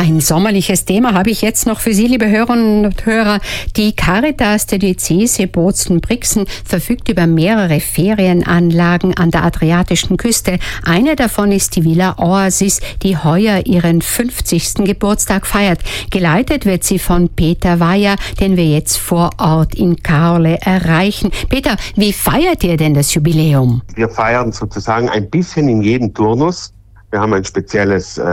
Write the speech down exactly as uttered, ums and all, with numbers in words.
Ein sommerliches Thema habe ich jetzt noch für Sie, liebe Hörerinnen und Hörer. Die Caritas der Diözese Bozen-Brixen verfügt über mehrere Ferienanlagen an der adriatischen Küste. Eine davon ist die Villa Oasis, die heuer ihren fünfzigsten Geburtstag feiert. Geleitet wird sie von Peter Weyer, den wir jetzt vor Ort in Caorle erreichen. Peter, wie feiert ihr denn das Jubiläum? Wir feiern sozusagen ein bisschen in jedem Turnus. Wir haben ein spezielles